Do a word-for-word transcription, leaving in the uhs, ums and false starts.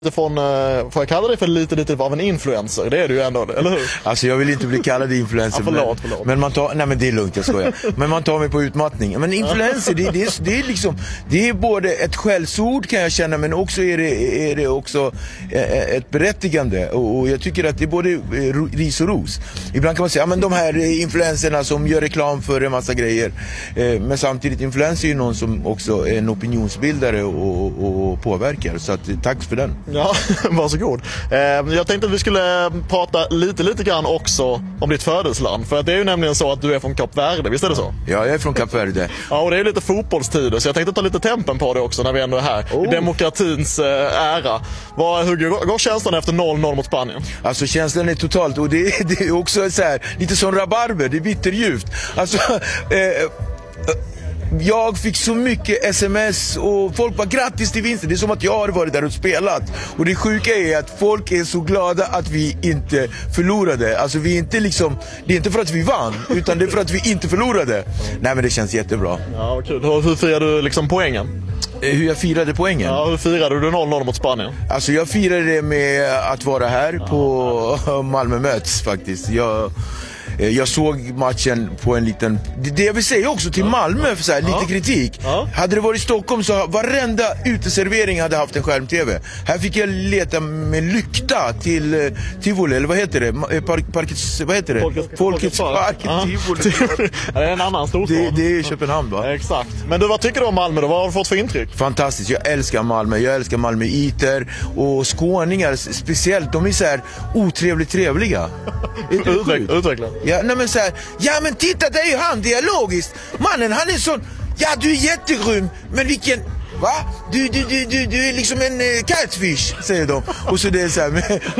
Från, får jag kalla dig för lite lite av en influencer? Det är du ju ändå, eller hur? Alltså jag vill inte bli kallad influencer. Ja, förlåt, förlåt. Men, men man tar, nej men det är lugnt, jag skojar. Men man tar mig på utmattning. Men influencer, det, det, är, det är liksom, det är både ett skällsord kan jag känna, men också är det, är det också ett berättigande. Och, och jag tycker att det är både ris och ros. Ibland kan man säga, ja men de här influencerna som gör reklam för en massa grejer. Men samtidigt, influencer är ju någon som också är en opinionsbildare och, och påverkar. Så att, tack för den. Ja, varsågod. Eh, jag tänkte att vi skulle prata lite, lite grann också om ditt födelseland. För att det är ju nämligen så att du är från Kap Verde, visst är det så? Ja, jag är från Kap Verde. Ja, och det är ju lite fotbollstider, så jag tänkte ta lite tempen på det också när vi ändå är här. Oh. I demokratins eh, ära. Vad, hur går, går känslan efter noll noll mot Spanien? Alltså känslan är totalt, och det, det är också så här, lite som rabarber, det är bitterljuvt. Alltså... Eh, Jag fick så mycket sms och folk bara grattis till vinsten. Det är som att jag har varit där och spelat. Och det sjuka är att folk är så glada att vi inte förlorade. Alltså vi är inte liksom, det är inte för att vi vann, utan det är för att vi inte förlorade. Nej men det känns jättebra. Ja, kul. Hur firade du liksom poängen? Hur jag firade poängen? Ja, hur firade du noll noll mot Spanien? Alltså jag firade det med att vara här på Malmö möts faktiskt. Jag... Jag såg matchen på en liten... Det jag vill säga också till Malmö för så här, lite ja. kritik. Ja. Hade det varit i Stockholm så varenda uteservering hade haft en skärm-tv. Här fick jag leta med lykta till Tivoli, eller vad heter det? Park, parkets, vad heter det? Folkets, Folkets park, ja. Tivoli. Det är en annan storstad. Det, det är Köpenhamn, va? Exakt. Men du, vad tycker du om Malmö då? Vad har du fått för intryck? Fantastiskt, jag älskar Malmö. Jag älskar Malmö iter och skåningar speciellt. De är så här otrevligt trevliga. Utveckla, utveckla. Ja, nej men så här, ja men titta, det är ju han dialogiskt. Mannen, han är sån, ja du är jättegrym, men vilken, va? Du, du, du, du, du är liksom en uh, catfish, säger de. Och så det är så här,